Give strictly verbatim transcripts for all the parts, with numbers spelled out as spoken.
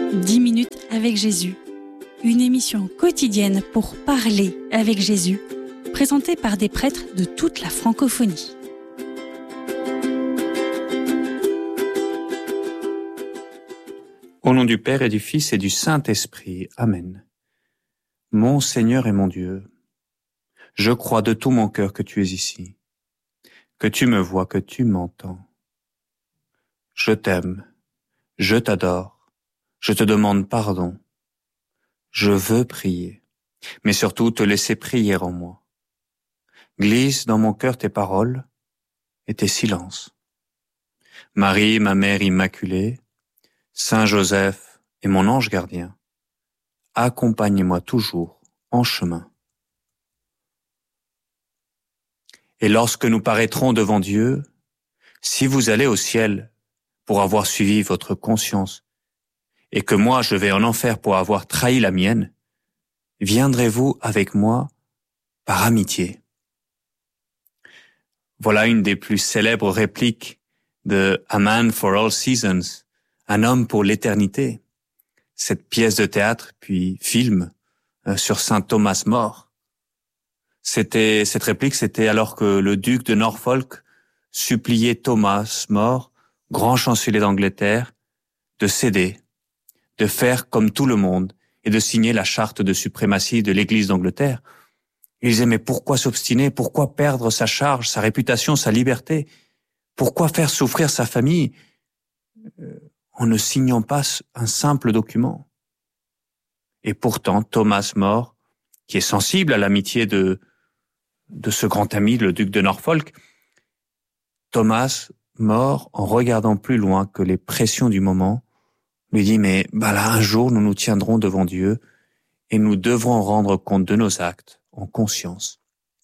dix minutes avec Jésus, une émission quotidienne pour parler avec Jésus, présentée par des prêtres de toute la francophonie. Au nom du Père et du Fils et du Saint-Esprit. Amen. Mon Seigneur et mon Dieu, je crois de tout mon cœur que tu es ici, que tu me vois, que tu m'entends. Je t'aime, je t'adore, je te demande pardon. Je veux prier, mais surtout te laisser prier en moi. Glisse dans mon cœur tes paroles et tes silences. Marie, ma mère immaculée, Saint Joseph et mon ange gardien, accompagnez-moi toujours en chemin. Et lorsque nous paraîtrons devant Dieu, si vous allez au ciel pour avoir suivi votre conscience, et que moi je vais en enfer pour avoir trahi la mienne, viendrez-vous avec moi par amitié? Voilà une des plus célèbres répliques de A Man for All Seasons, un homme pour l'éternité, cette pièce de théâtre puis film euh, sur saint Thomas More. C'était cette réplique, c'était alors que le duc de Norfolk suppliait Thomas More, grand chancelier d'Angleterre, de céder, de faire comme tout le monde et de signer la charte de suprématie de l'Église d'Angleterre. Il disait, mais pourquoi s'obstiner? Pourquoi perdre sa charge, sa réputation, sa liberté? Pourquoi faire souffrir sa famille euh, en ne signant pas un simple document? Et pourtant, Thomas More, qui est sensible à l'amitié de, de ce grand ami, le duc de Norfolk, Thomas More, en regardant plus loin que les pressions du moment, lui dit, mais bah là, un jour, nous nous tiendrons devant Dieu et nous devrons rendre compte de nos actes en conscience.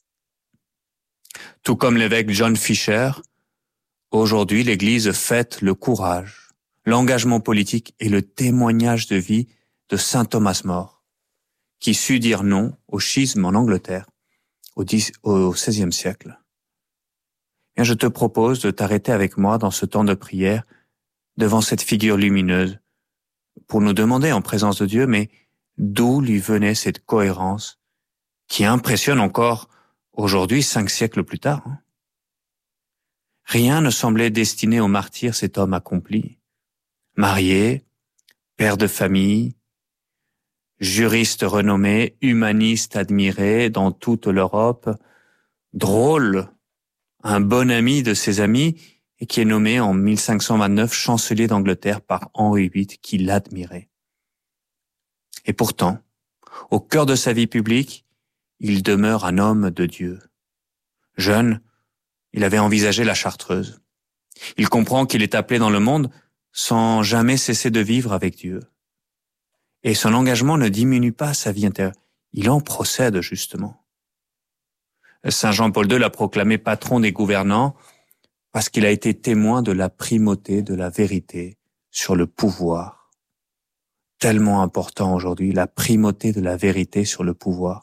Tout comme l'évêque John Fisher, aujourd'hui, l'Église fête le courage, l'engagement politique et le témoignage de vie de saint Thomas More, qui sut dire non au schisme en Angleterre au, dix, au seizième siècle. Et je te propose de t'arrêter avec moi dans ce temps de prière devant cette figure lumineuse pour nous demander en présence de Dieu, mais d'où lui venait cette cohérence qui impressionne encore aujourd'hui, cinq siècles plus tard. Hein. Rien ne semblait destiné au martyr cet homme accompli. Marié, père de famille, juriste renommé, humaniste admiré dans toute l'Europe, drôle, un bon ami de ses amis, et qui est nommé en mille cinq cent vingt-neuf chancelier d'Angleterre par Henri huit, qui l'admirait. Et pourtant, au cœur de sa vie publique, il demeure un homme de Dieu. Jeune, il avait envisagé la Chartreuse. Il comprend qu'il est appelé dans le monde sans jamais cesser de vivre avec Dieu. Et son engagement ne diminue pas sa vie intérieure. Il en procède justement. Saint Jean-Paul deux l'a proclamé patron des gouvernants parce qu'il a été témoin de la primauté de la vérité sur le pouvoir. Tellement important aujourd'hui, la primauté de la vérité sur le pouvoir.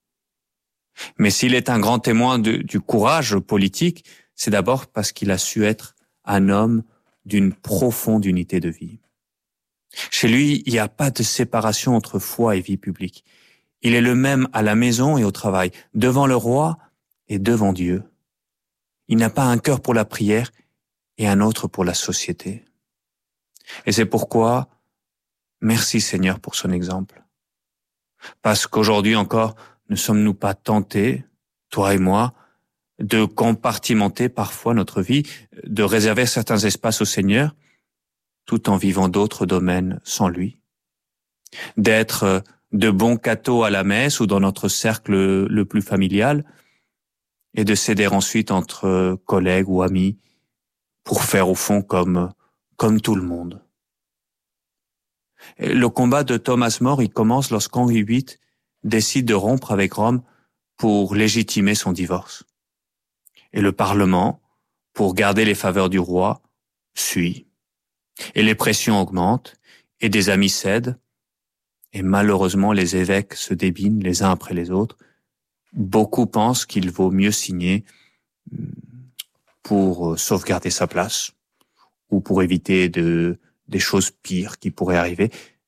Mais s'il est un grand témoin de, du courage politique, c'est d'abord parce qu'il a su être un homme d'une profonde unité de vie. Chez lui, il n'y a pas de séparation entre foi et vie publique. Il est le même à la maison et au travail, devant le roi et devant Dieu. Il n'a pas un cœur pour la prière et un autre pour la société. Et c'est pourquoi, merci Seigneur pour son exemple. Parce qu'aujourd'hui encore, ne sommes-nous pas tentés, toi et moi, de compartimenter parfois notre vie, de réserver certains espaces au Seigneur, tout en vivant d'autres domaines sans lui, d'être de bons cathos à la messe ou dans notre cercle le plus familial, et de céder ensuite entre collègues ou amis pour faire au fond comme, comme tout le monde. Et le combat de Thomas More, il commence lorsqu'Henri huit décide de rompre avec Rome pour légitimer son divorce. Et le Parlement, pour garder les faveurs du roi, suit. Et les pressions augmentent, et des amis cèdent, et malheureusement les évêques se débinent les uns après les autres. Beaucoup pensent qu'il vaut mieux signer pour sauvegarder sa place ou pour éviter de, des choses pires qui pourraient arriver.